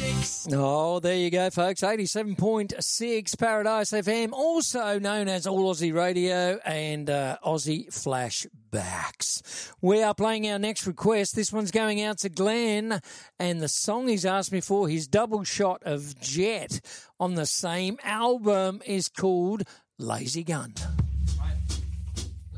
Oh, there you go, folks. 87.6 Paradise FM, also known as All Aussie Radio and Aussie Flashbacks. We are playing our next request. This one's going out to Glenn, and the song he's asked me for, his double shot of Jet on the same album, is called Lazy Gun.